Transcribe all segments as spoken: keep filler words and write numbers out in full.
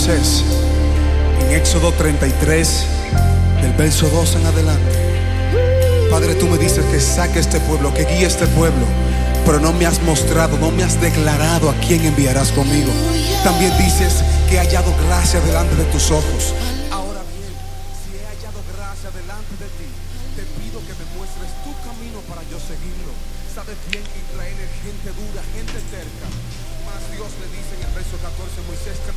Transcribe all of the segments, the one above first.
Moisés en Éxodo treinta y tres, del verso dos en adelante. Padre, tú me dices que saque este pueblo, que guíe este pueblo, pero no me has mostrado, no me has declarado a quién enviarás conmigo. También dices que he hallado gracia delante de tus ojos. Ahora bien, si he hallado gracia delante de ti, te pido que me muestres tu camino para yo seguirlo. Sabes bien que Israel es gente dura, gente terca. Mas Dios le dice en el verso catorce a Moisés que...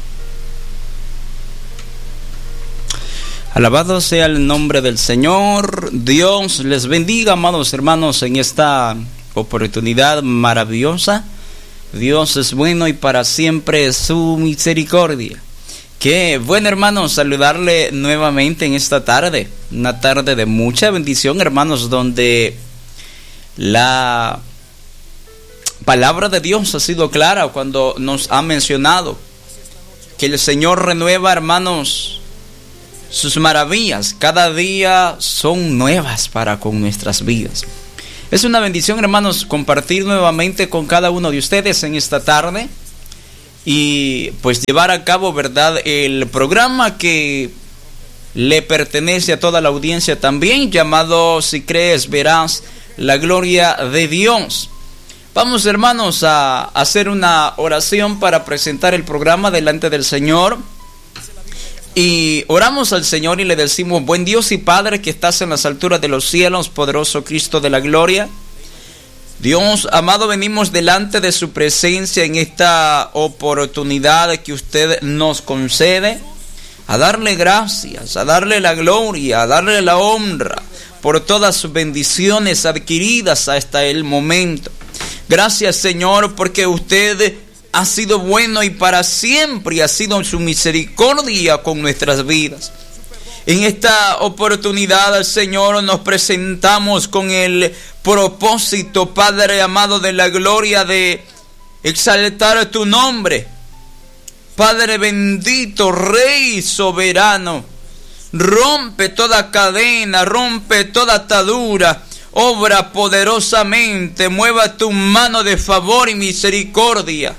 Alabado sea el nombre del Señor. Dios les bendiga, amados hermanos, en esta oportunidad maravillosa. Dios es bueno y para siempre es su misericordia. Qué bueno, hermanos, saludarle nuevamente en esta tarde. Una tarde de mucha bendición, hermanos, donde la palabra de Dios ha sido clara cuando nos ha mencionado que el Señor renueva, hermanos, sus maravillas. Cada día son nuevas para con nuestras vidas. Es una bendición, hermanos, compartir nuevamente con cada uno de ustedes en esta tarde y pues llevar a cabo, verdad, el programa que le pertenece a toda la audiencia también, llamado Si Crees Verás la Gloria de Dios. Vamos, hermanos, a hacer una oración para presentar el programa delante del Señor. Y oramos al Señor y le decimos: buen Dios y Padre que estás en las alturas de los cielos, poderoso Cristo de la gloria. Dios amado, venimos delante de su presencia en esta oportunidad que usted nos concede, a darle gracias, a darle la gloria, a darle la honra por todas sus bendiciones adquiridas hasta el momento. Gracias, Señor, porque usted ha sido bueno y para siempre ha sido su misericordia con nuestras vidas. En esta oportunidad, Señor, nos presentamos con el propósito, Padre amado de la gloria, de exaltar tu nombre. Padre bendito, Rey soberano, rompe toda cadena, rompe toda atadura, obra poderosamente, mueva tu mano de favor y misericordia.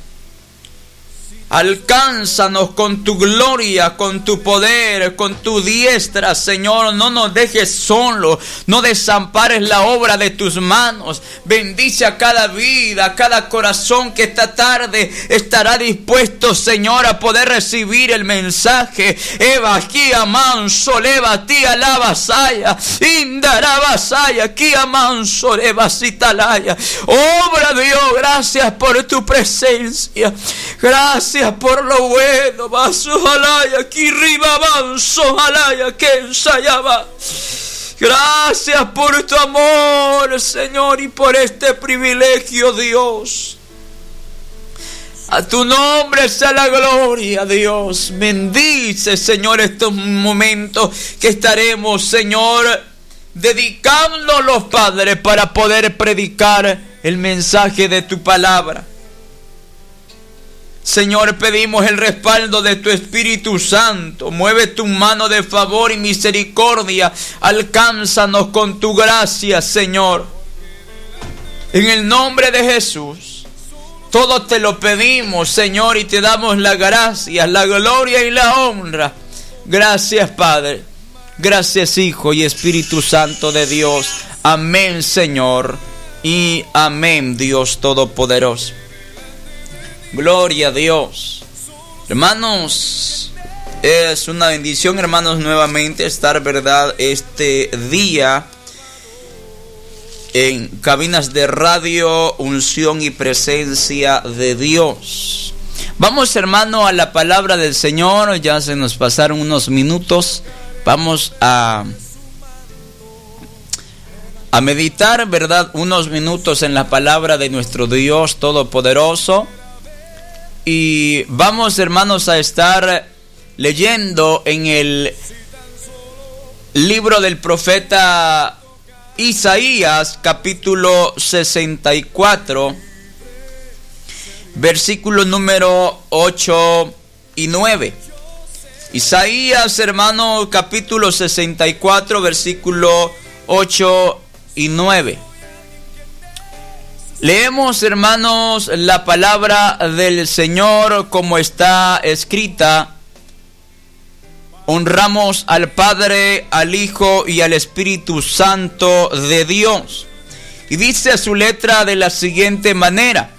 Alcánzanos con tu gloria, con tu poder, con tu diestra, Señor. No nos dejes solos, no desampares la obra de tus manos. Bendice a cada vida, a cada corazón que esta tarde estará dispuesto, Señor, a poder recibir el mensaje. Eva aquí amanso, leva ti alaba saya, indara basaya, aquí amanso, leva citalaya. Obra Dios, gracias por tu presencia. Gracias por lo bueno, vaso jalaya, aquí arriba manso jalaya, que ensayaba. Gracias por tu amor, Señor, y por este privilegio, Dios. A tu nombre sea la gloria, Dios. Bendice, Señor, estos momentos que estaremos, Señor, dedicándolos, Padre, para poder predicar el mensaje de tu palabra. Señor, pedimos el respaldo de tu Espíritu Santo. Mueve tu mano de favor y misericordia. Alcánzanos con tu gracia, Señor. En el nombre de Jesús, todo te lo pedimos, Señor, y te damos la gracia, la gloria y la honra. Gracias, Padre. Gracias, Hijo y Espíritu Santo de Dios. Amén, Señor. Y amén, Dios Todopoderoso. Gloria a Dios. Hermanos, es una bendición, hermanos, nuevamente estar, verdad, este día en cabinas de radio, unción y presencia de Dios. Vamos, hermano, a la palabra del Señor. Ya se nos pasaron unos minutos. Vamos a a meditar, verdad, unos minutos en la palabra de nuestro Dios Todopoderoso. Y vamos, hermanos, a estar leyendo en el libro del profeta Isaías, capítulo sesenta y cuatro, versículo número ocho y nueve. Isaías, hermano, capítulo sesenta y cuatro, versículo ocho y nueve. Leemos, hermanos, la palabra del Señor como está escrita honramos al Padre, al Hijo y al Espíritu Santo de Dios. Y dice su letra de la siguiente manera: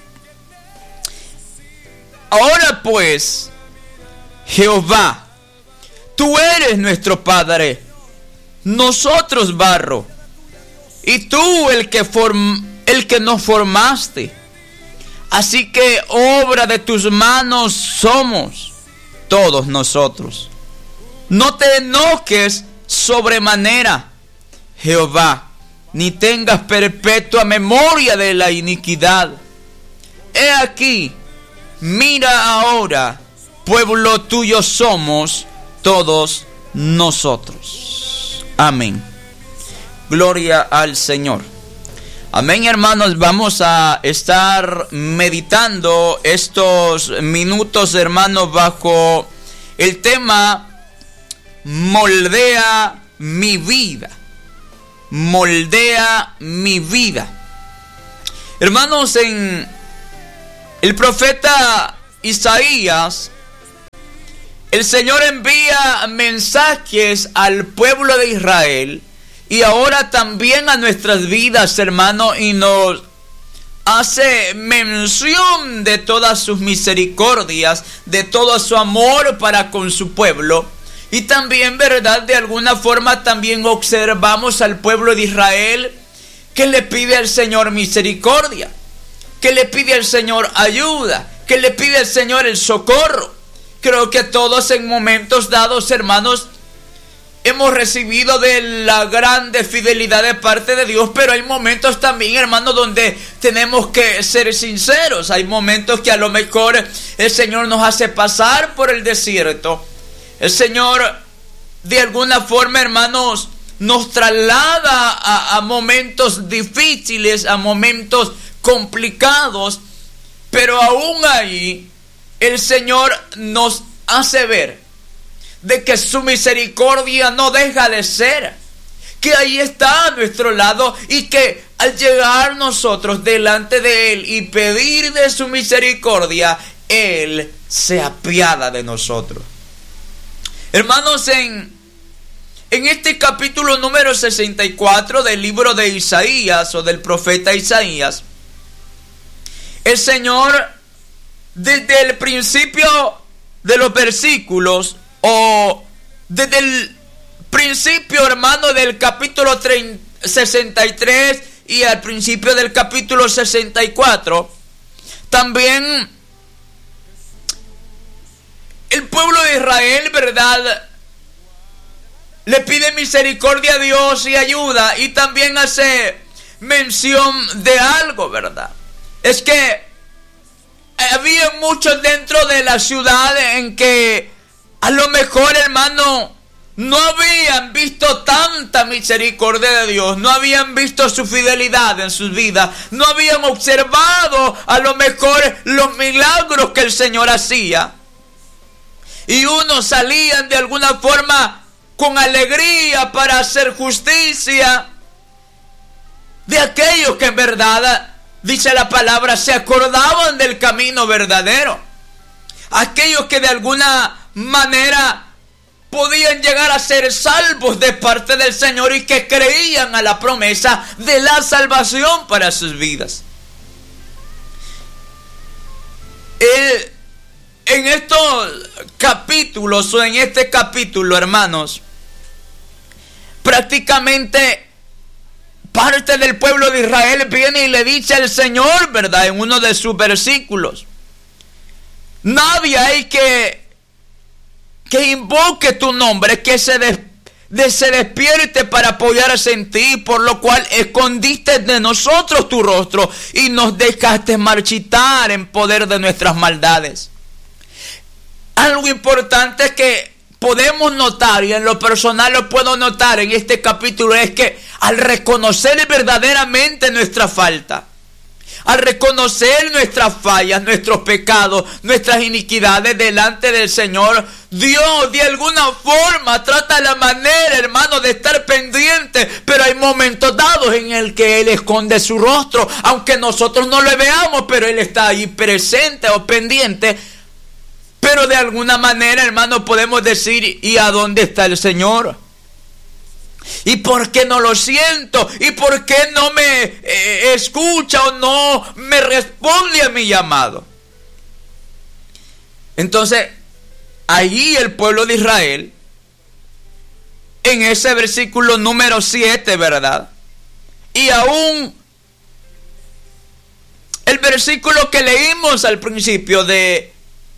ahora pues, Jehová, tú eres nuestro Padre, nosotros barro, y tú el que, form, el que nos formaste. Así que obra de tus manos somos todos nosotros. No te enojes sobremanera, Jehová, ni tengas perpetua memoria de la iniquidad. He aquí, mira ahora, pueblo tuyo somos todos nosotros. Amén. Gloria al Señor. Amén, hermanos. Vamos a estar meditando estos minutos, hermanos, bajo el tema moldea mi vida. Moldea mi vida. Hermanos, en el profeta Isaías, el Señor envía mensajes al pueblo de Israel y ahora también a nuestras vidas, hermanos, y nos hace mención de todas sus misericordias, de todo su amor para con su pueblo. Y también, verdad, de alguna forma también observamos al pueblo de Israel que le pide al Señor misericordia, que le pide al Señor ayuda, que le pide al Señor el socorro. Creo que todos en momentos dados, hermanos, hemos recibido de la grande fidelidad de parte de Dios, pero hay momentos también, hermanos, donde tenemos que ser sinceros. Hay momentos que a lo mejor el Señor nos hace pasar por el desierto. El Señor, de alguna forma, hermanos, nos traslada a, a momentos difíciles, a momentos complicados, pero aún ahí el Señor nos hace ver de que su misericordia no deja de ser, que ahí está a nuestro lado, y que al llegar nosotros delante de Él y pedir de su misericordia, Él se apiada de nosotros. Hermanos, en, en este capítulo número sesenta y cuatro del libro de Isaías, o del profeta Isaías, el Señor, desde el principio de los versículos, o desde el principio, hermano, del capítulo sesenta y tres y al principio del capítulo sesenta y cuatro, también el pueblo de Israel, verdad, le pide misericordia a Dios y ayuda, y también hace mención de algo, verdad. Es que había muchos dentro de la ciudad en que a lo mejor, hermano, no habían visto tanta misericordia de Dios, no habían visto su fidelidad en sus vidas, no habían observado a lo mejor los milagros que el Señor hacía. Y unos salían de alguna forma con alegría para hacer justicia de aquellos que en verdad, dice la palabra, se acordaban del camino verdadero. Aquellos que de alguna manera podían llegar a ser salvos de parte del Señor y que creían a la promesa de la salvación para sus vidas. Eh, en estos capítulos, o en este capítulo, hermanos, prácticamente parte del pueblo de Israel viene y le dice al Señor, ¿verdad?, en uno de sus versículos: nadie hay que que invoque tu nombre, que se, des, de, se despierte para apoyarse en ti, por lo cual escondiste de nosotros tu rostro y nos dejaste marchitar en poder de nuestras maldades. Algo importante es que podemos notar, y en lo personal lo puedo notar en este capítulo, es que al reconocer verdaderamente nuestra falta, al reconocer nuestras fallas, nuestros pecados, nuestras iniquidades delante del Señor, Dios de alguna forma trata la manera, hermano, de estar pendiente, pero hay momentos dados en el que Él esconde su rostro, aunque nosotros no lo veamos, pero Él está ahí presente o pendiente. Pero de alguna manera, hermano, podemos decir, ¿y a dónde está el Señor? ¿Y por qué no lo siento? ¿Y por qué no me eh, escucha o no me responde a mi llamado? Entonces, allí el pueblo de Israel, en ese versículo número siete, ¿verdad? Y aún el versículo que leímos al principio de,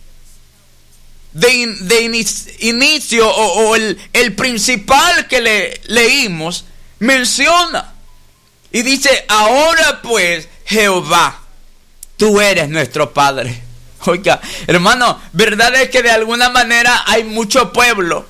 de, de inicio, o, o el, el principal que le, leímos, menciona y dice: ahora pues, Jehová, tú eres nuestro Padre. Oiga, hermano, verdad es que de alguna manera hay mucho pueblo.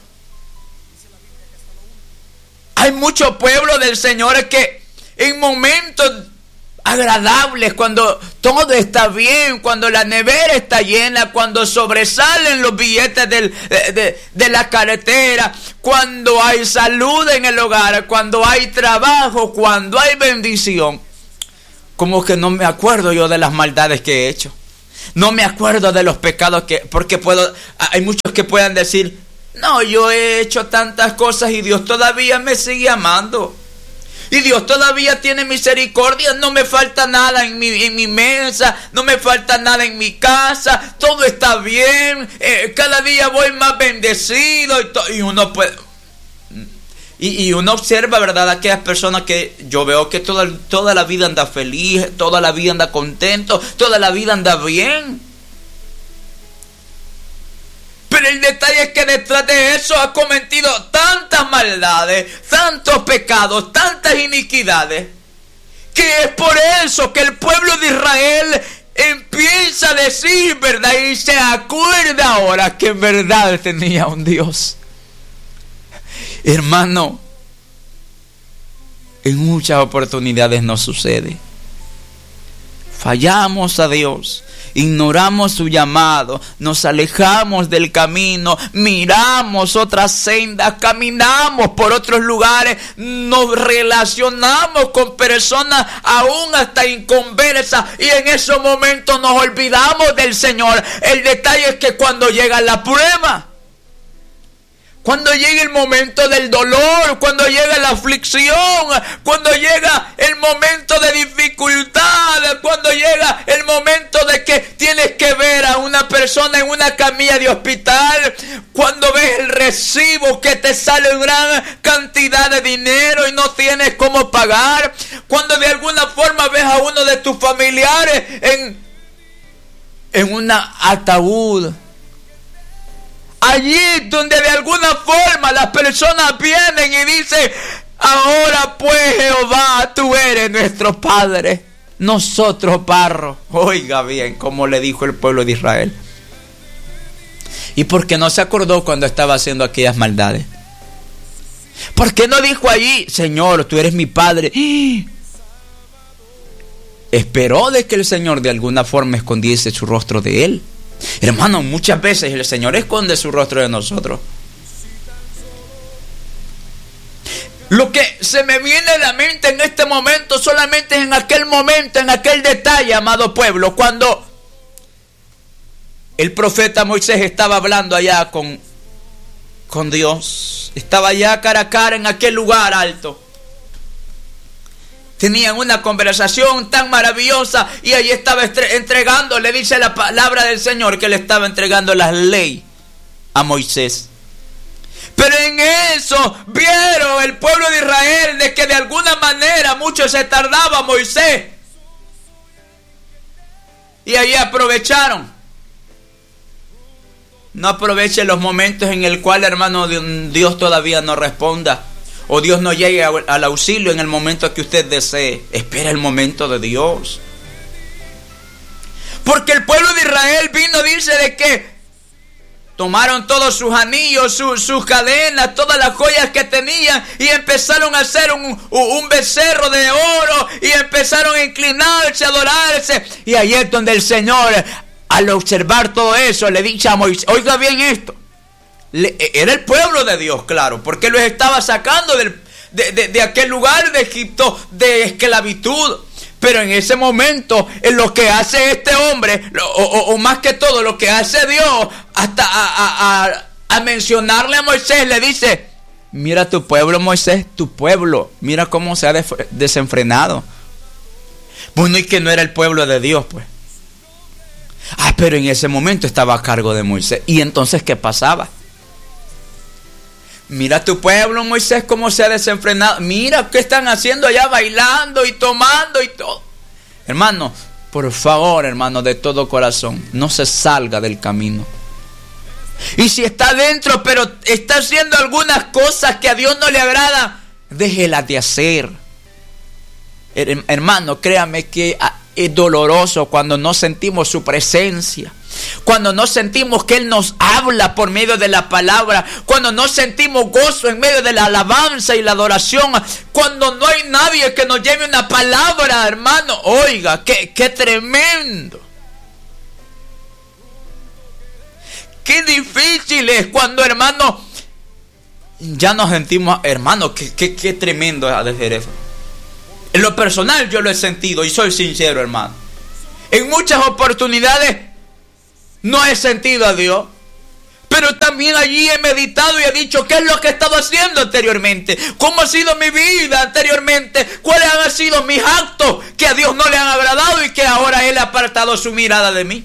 Hay mucho pueblo del Señor que en momentos agradables, cuando todo está bien, cuando la nevera está llena, cuando sobresalen los billetes del, de, de, de la carretera, cuando hay salud en el hogar, cuando hay trabajo, cuando hay bendición, como que no me acuerdo yo de las maldades que he hecho. No me acuerdo de los pecados que, porque puedo, hay muchos que puedan decir: no, yo he hecho tantas cosas y Dios todavía me sigue amando. Y Dios todavía tiene misericordia. No me falta nada en mi, en mi mesa. No me falta nada en mi casa. Todo está bien. Eh, cada día voy más bendecido. Y, to- y uno puede... Y, y uno observa, ¿verdad?, aquellas personas que yo veo que toda, toda la vida anda feliz. Toda la vida anda contento. Toda la vida anda bien. Pero el detalle es que detrás de eso ha cometido tantas maldades, tantos pecados, tantas iniquidades, que es por eso que el pueblo de Israel empieza a decir, ¿verdad? Y se acuerda ahora que en verdad tenía un Dios. Hermano, en muchas oportunidades nos sucede. Fallamos a Dios. Ignoramos su llamado, nos alejamos del camino, miramos otras sendas, caminamos por otros lugares, nos relacionamos con personas aún hasta inconversas, y en esos momentos nos olvidamos del Señor. El detalle es que cuando llega la prueba, cuando llega el momento del dolor, cuando llega la aflicción, cuando llega el momento de dificultad, cuando llega el momento de que tienes que ver a una persona en una camilla de hospital, cuando ves el recibo que te sale una gran cantidad de dinero y no tienes cómo pagar, cuando de alguna forma ves a uno de tus familiares en, en un ataúd. Allí donde de alguna forma las personas vienen y dicen: ahora pues, Jehová, tú eres nuestro Padre, nosotros barro. Oiga bien cómo le dijo el pueblo de Israel. ¿Y por qué no se acordó cuando estaba haciendo aquellas maldades? ¿Por qué no dijo allí: Señor, tú eres mi Padre? Esperó de que el Señor de alguna forma escondiese su rostro de él. Hermano, muchas veces el Señor esconde su rostro de nosotros. Lo que se me viene a la mente en este momento solamente es en aquel momento, en aquel detalle, amado pueblo, cuando el profeta Moisés estaba hablando allá con, con Dios. Estaba allá cara a cara en aquel lugar alto. Tenían una conversación tan maravillosa y ahí estaba entregando, le dice la palabra del Señor que le estaba entregando la ley a Moisés. Pero en eso vieron el pueblo de Israel de que de alguna manera mucho se tardaba Moisés. Y ahí aprovecharon. No aproveche los momentos en el cual, hermano, Dios todavía no responda. O Dios no llegue al auxilio en el momento que usted desee. Espera el momento de Dios. Porque el pueblo de Israel vino, dice, de que tomaron todos sus anillos, su, sus cadenas, todas las joyas que tenían, y empezaron a hacer un, un becerro de oro, y empezaron a inclinarse, a adorarse. Y ahí es donde el Señor, al observar todo eso, le dice a Moisés: oiga bien esto. Le, era el pueblo de Dios, claro, porque los estaba sacando del, de, de, de aquel lugar de Egipto de esclavitud. Pero en ese momento, en lo que hace este hombre, o, o, o más que todo, lo que hace Dios, hasta a, a, a, a mencionarle a Moisés, le dice: mira tu pueblo, Moisés, tu pueblo, mira cómo se ha desenfrenado. Bueno, y que no era el pueblo de Dios, pues. Ah, pero en ese momento estaba a cargo de Moisés. ¿Y entonces qué pasaba? Mira tu pueblo, Moisés, cómo se ha desenfrenado. Mira qué están haciendo allá, bailando y tomando y todo. Hermano, por favor, hermano, de todo corazón, no se salga del camino. Y si está dentro, pero está haciendo algunas cosas que a Dios no le agrada, déjelas de hacer. Hermano, créame que es doloroso cuando no sentimos su presencia, cuando no sentimos que Él nos habla por medio de la palabra, cuando no sentimos gozo en medio de la alabanza y la adoración, cuando no hay nadie que nos lleve una palabra, hermano. Oiga, qué, qué tremendo. Qué difícil es cuando, hermano, ya nos sentimos, hermano, qué, qué, qué tremendo es hacer eso. En lo personal yo lo he sentido y soy sincero, hermano. En muchas oportunidades no he sentido a Dios, pero también allí he meditado y he dicho: ¿qué es lo que he estado haciendo anteriormente? ¿Cómo ha sido mi vida anteriormente? ¿Cuáles han sido mis actos que a Dios no le han agradado y que ahora Él ha apartado su mirada de mí?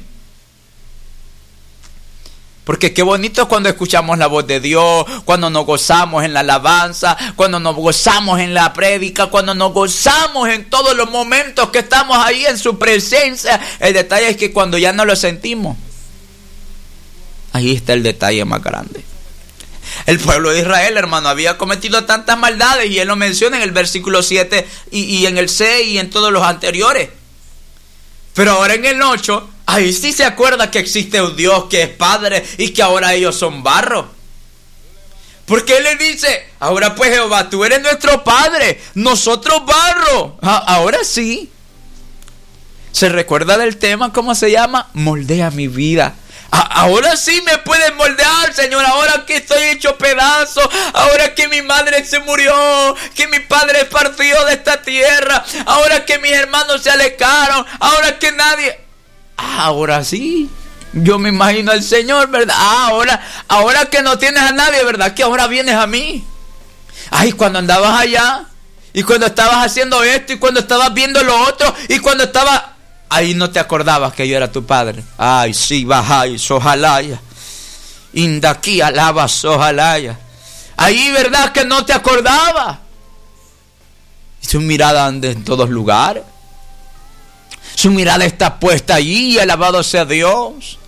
Porque qué bonito es cuando escuchamos la voz de Dios, cuando nos gozamos en la alabanza, cuando nos gozamos en la prédica, cuando nos gozamos en todos los momentos que estamos ahí en su presencia. El detalle es que cuando ya no lo sentimos, ahí está el detalle más grande. El pueblo de Israel, hermano, había cometido tantas maldades, y Él lo menciona en el versículo siete y, y en el seis y en todos los anteriores. Pero ahora en el ocho, ahí sí se acuerda que existe un Dios que es Padre y que ahora ellos son barro. Porque Él le dice: ahora pues, Jehová, tú eres nuestro Padre, nosotros barro. Ah, ahora sí. ¿Se recuerda del tema? ¿Cómo se llama? Moldea mi vida. Ah, ahora sí me puedes moldear, Señor. Ahora que estoy hecho pedazo, ahora que mi madre se murió, que mi padre partió de esta tierra, ahora que mis hermanos se alejaron, ahora que nadie... Ah, ahora sí. Yo me imagino al Señor, ¿verdad? Ah, ahora, ahora que no tienes a nadie, ¿verdad? Que ahora vienes a mí. Ay, cuando andabas allá, y cuando estabas haciendo esto, y cuando estabas viendo lo otro, y cuando estabas... Ahí no te acordabas que yo era tu padre. Ay, sí, bajay, sojalaya. Indaqui, alaba, sojalaya. Ahí, ¿verdad que no te acordabas? Y su mirada anda en todos lugares. Su mirada está puesta allí, alabado sea Dios.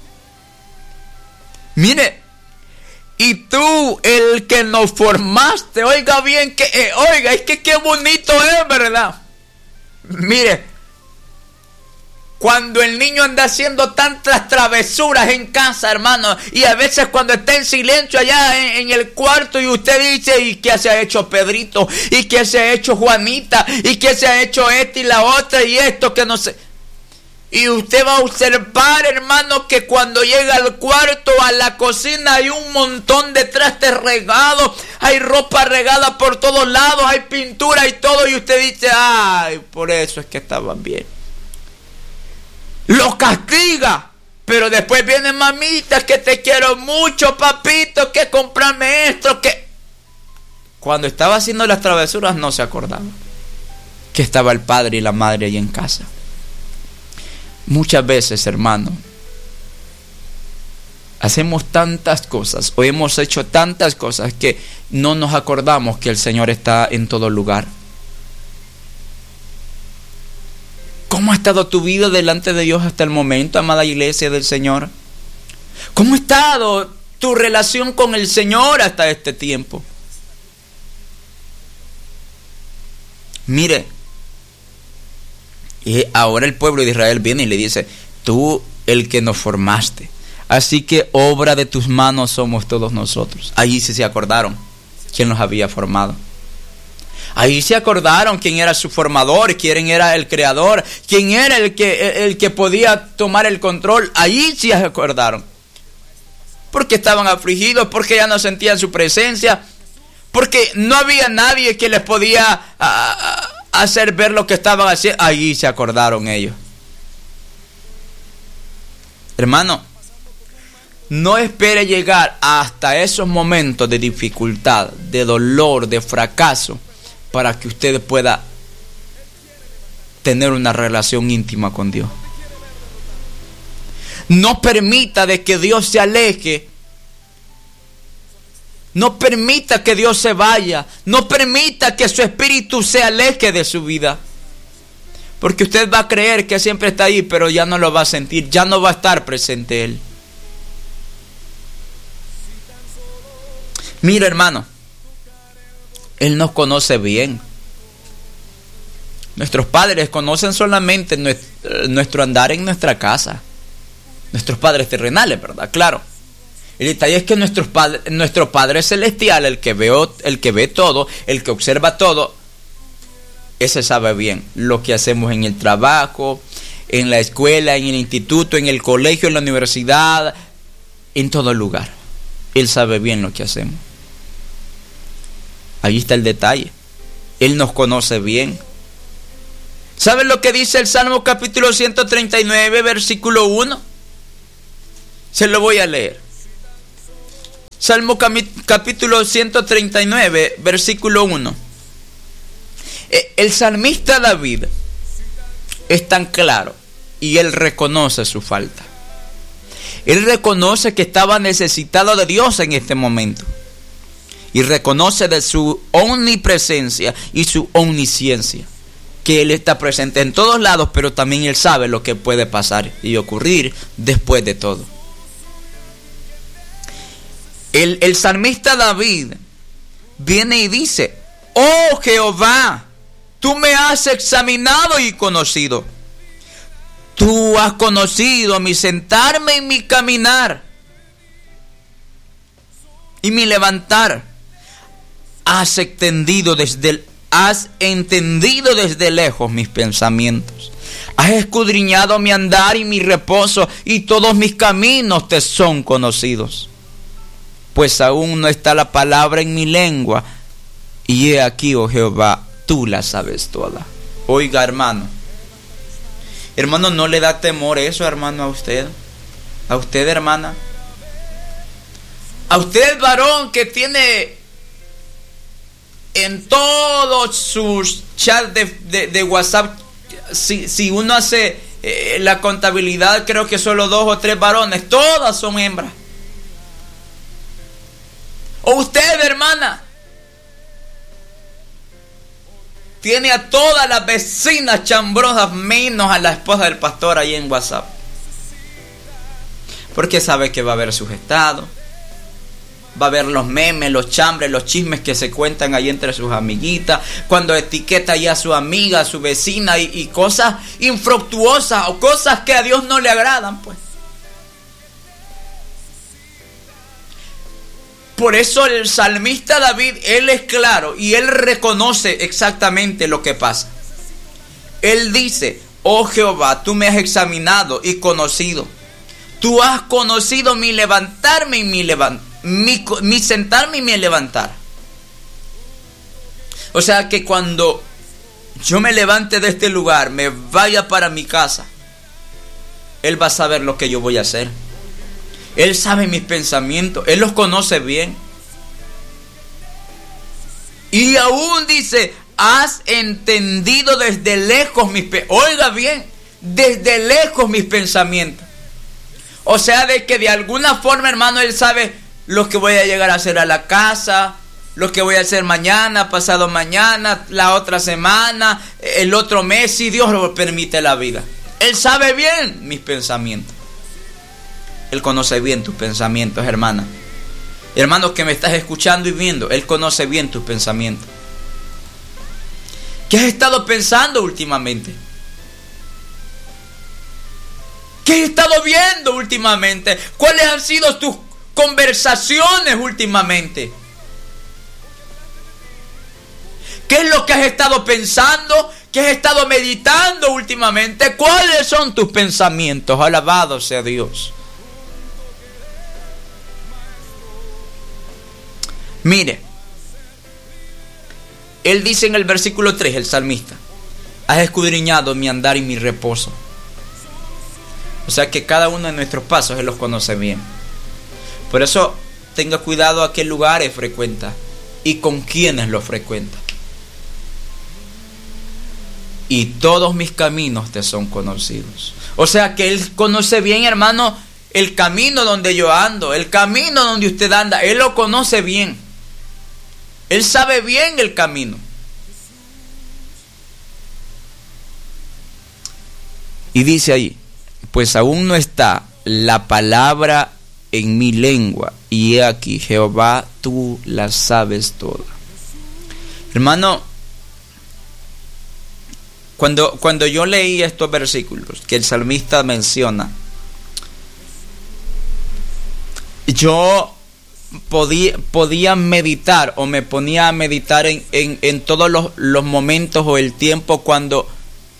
Mire, y tú, el que nos formaste, oiga bien, que, eh, oiga, es que qué bonito es, ¿verdad? Mire, cuando el niño anda haciendo tantas travesuras en casa, hermano, y a veces cuando está en silencio allá en, en el cuarto, y usted dice: ¿y qué se ha hecho Pedrito? ¿Y qué se ha hecho Juanita? ¿Y qué se ha hecho esta y la otra y esto que no sé? Y usted va a observar, hermano, que cuando llega al cuarto, a la cocina, hay un montón de trastes regados, hay ropa regada por todos lados, hay pintura y todo, y usted dice: ay, por eso es que estaban bien. Lo castiga, pero después viene: mamita, que te quiero mucho, papito, que comprarme esto, que... Cuando estaba haciendo las travesuras no se acordaba que estaba el padre y la madre ahí en casa. Muchas veces, hermano, hacemos tantas cosas o hemos hecho tantas cosas que no nos acordamos que el Señor está en todo lugar. ¿Cómo ha estado tu vida delante de Dios hasta el momento, amada iglesia del Señor? ¿Cómo ha estado tu relación con el Señor hasta este tiempo? Mire, y ahora el pueblo de Israel viene y le dice: tú, el que nos formaste, así que obra de tus manos somos todos nosotros. Ahí sí se acordaron quién los había formado. Ahí se acordaron quién era su formador, quién era el creador, quién era el que, el, el que podía tomar el control. Ahí sí se acordaron. Porque estaban afligidos, porque ya no sentían su presencia, porque no había nadie que les podía a, a, hacer ver lo que estaban haciendo, allí se acordaron ellos. Hermano, no espere llegar hasta esos momentos de dificultad, de dolor, de fracaso, para que usted pueda tener una relación íntima con Dios. No permita de que Dios se aleje. No permita que Dios se vaya. No permita que su espíritu se aleje de su vida. Porque usted va a creer que siempre está ahí, pero ya no lo va a sentir, ya no va a estar presente Él. Mira, hermano, Él nos conoce bien. Nuestros padres conocen solamente nuestro andar en nuestra casa. Nuestros padres terrenales, ¿verdad? Claro. El detalle es que nuestros padres, nuestro Padre Celestial, el que ve, el que ve todo, el que observa todo, ese sabe bien lo que hacemos en el trabajo, en la escuela, en el instituto, en el colegio, en la universidad, en todo lugar. Él sabe bien lo que hacemos. Ahí está el detalle. Él nos conoce bien. ¿Saben lo que dice el Salmo capítulo ciento treinta y nueve, versículo uno? Se lo voy a leer. Salmo capítulo ciento treinta y nueve, versículo uno. El salmista David es tan claro y él reconoce su falta. Él reconoce que estaba necesitado de Dios en este momento. Y reconoce de su omnipresencia y su omnisciencia. Que Él está presente en todos lados, pero también Él sabe lo que puede pasar y ocurrir después de todo. El, el salmista David viene y dice: oh Jehová, tú me has examinado y conocido. Tú has conocido mi sentarme y mi caminar y mi levantar. Has extendido desde el, has entendido desde lejos mis pensamientos. Has escudriñado mi andar y mi reposo, y todos mis caminos te son conocidos. Pues aún no está la palabra en mi lengua, y he aquí, oh Jehová, tú la sabes toda. Oiga, hermano, hermano, ¿no le da temor eso, hermano, a usted? A usted, hermana. A usted, varón, que tiene en todos sus chats de, de, de WhatsApp, si, si uno hace eh, la contabilidad, creo que solo dos o tres varones, todas son hembras. O usted, hermana, tiene a todas las vecinas chambrosas, menos a la esposa del pastor ahí en WhatsApp. Porque sabe que va a ver sus estados, va a ver los memes, los chambres, los chismes que se cuentan ahí entre sus amiguitas, cuando etiqueta ahí a su amiga, a su vecina, y, y cosas infructuosas o cosas que a Dios no le agradan, pues. Por eso el salmista David, él es claro y él reconoce exactamente lo que pasa. Él dice: oh Jehová, tú me has examinado y conocido. Tú has conocido mi levantarme y mi, levant mi, mi sentarme y mi levantar. O sea que cuando yo me levante de este lugar, me vaya para mi casa, Él va a saber lo que yo voy a hacer. Él sabe mis pensamientos, Él los conoce bien. Y aún dice: has entendido desde lejos mis pensamientos. Oiga bien, desde lejos mis pensamientos. O sea, de que de alguna forma, hermano, Él sabe lo que voy a llegar a hacer a la casa, lo que voy a hacer mañana, pasado mañana, la otra semana, el otro mes, si Dios lo permite la vida. Él sabe bien mis pensamientos. Él conoce bien tus pensamientos, hermana. Hermanos que me estás escuchando y viendo, Él conoce bien tus pensamientos. ¿Qué has estado pensando últimamente? ¿Qué has estado viendo últimamente? ¿Cuáles han sido tus conversaciones últimamente? ¿Qué es lo que has estado pensando? ¿Qué has estado meditando últimamente? ¿Cuáles son tus pensamientos? Alabado sea Dios. Mire, Él dice en el versículo tres, el salmista: has escudriñado mi andar y mi reposo. O sea que cada uno de nuestros pasos Él los conoce bien. Por eso tenga cuidado a qué lugares frecuenta y con quiénes los frecuenta. Y todos mis caminos te son conocidos. O sea que Él conoce bien, hermano, el camino donde yo ando, el camino donde usted anda. Él lo conoce bien. Él sabe bien el camino. Y dice ahí: pues aún no está la palabra en mi lengua, y he aquí, Jehová, tú la sabes toda. Hermano, cuando, cuando yo leí estos versículos que el salmista menciona, yo podía, podía meditar o me ponía a meditar en, en, en todos los, los momentos o el tiempo cuando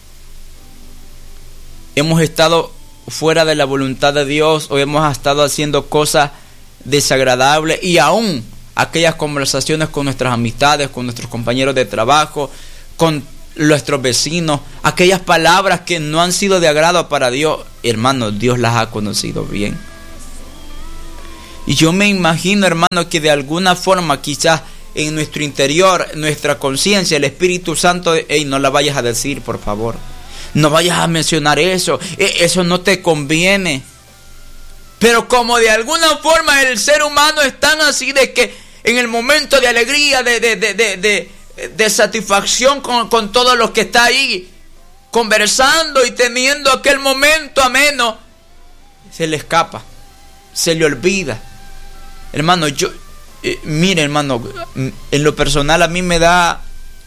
hemos estado fuera de la voluntad de Dios o hemos estado haciendo cosas desagradables, y aún aquellas conversaciones con nuestras amistades, con nuestros compañeros de trabajo, con nuestros vecinos, aquellas palabras que no han sido de agrado para Dios, hermano, Dios las ha conocido bien. Y yo me imagino, hermano, que de alguna forma quizás en nuestro interior, nuestra conciencia, el Espíritu Santo: hey, no la vayas a decir, por favor. No vayas a mencionar eso. Eso no te conviene. Pero como de alguna forma el ser humano es tan así, de que en el momento de alegría, de, de, de, de, de, de satisfacción con, con todos los que está ahí conversando y teniendo aquel momento ameno, se le escapa, se le olvida. Hermano, yo eh, mire, hermano, en lo personal a mí me da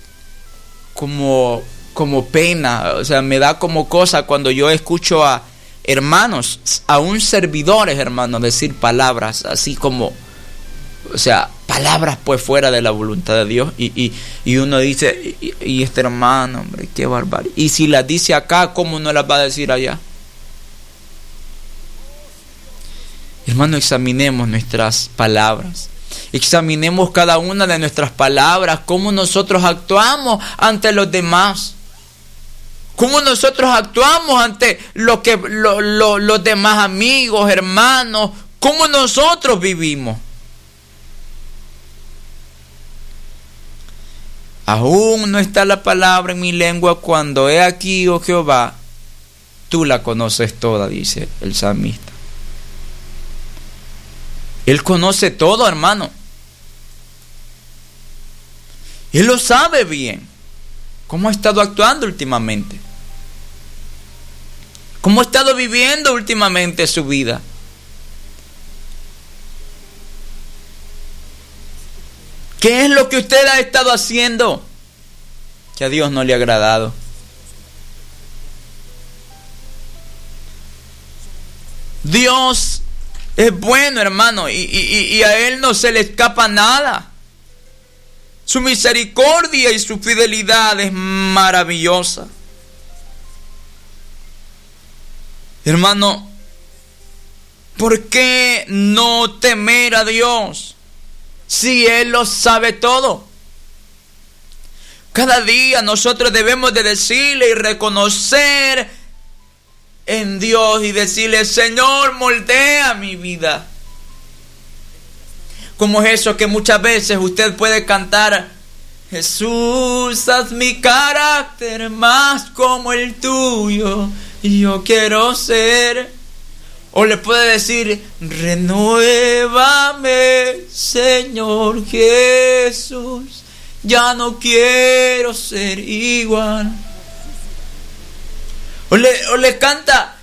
como como pena, o sea, me da como cosa cuando yo escucho a hermanos, aún servidores, hermanos, decir palabras así como, o sea, palabras pues fuera de la voluntad de Dios, y, y, y uno dice, y, y este hermano, hombre, qué barbaridad. Y si las dice acá, ¿cómo no las va a decir allá? Hermano, examinemos nuestras palabras. Examinemos cada una de nuestras palabras, cómo nosotros actuamos ante los demás. Cómo nosotros actuamos ante lo que, lo, lo, los demás amigos, hermanos. Cómo nosotros vivimos. Aún no está la palabra en mi lengua, cuando he aquí, oh Jehová, tú la conoces toda, dice el salmista. Él conoce todo, hermano. Él lo sabe bien. ¿Cómo ha estado actuando últimamente? ¿Cómo ha estado viviendo últimamente su vida? ¿Qué es lo que usted ha estado haciendo que a Dios no le ha agradado? Dios es bueno, hermano, y, y, y a Él no se le escapa nada. Su misericordia y su fidelidad es maravillosa. Hermano, ¿por qué no temer a Dios si Él lo sabe todo? Cada día nosotros debemos de decirle y reconocer en Dios y decirle: Señor, moldea mi vida. Como es eso que muchas veces usted puede cantar: Jesús, haz mi carácter más como el tuyo, y yo quiero ser. O le puede decir: renuévame, Señor Jesús, ya no quiero ser igual. O le, o le canta: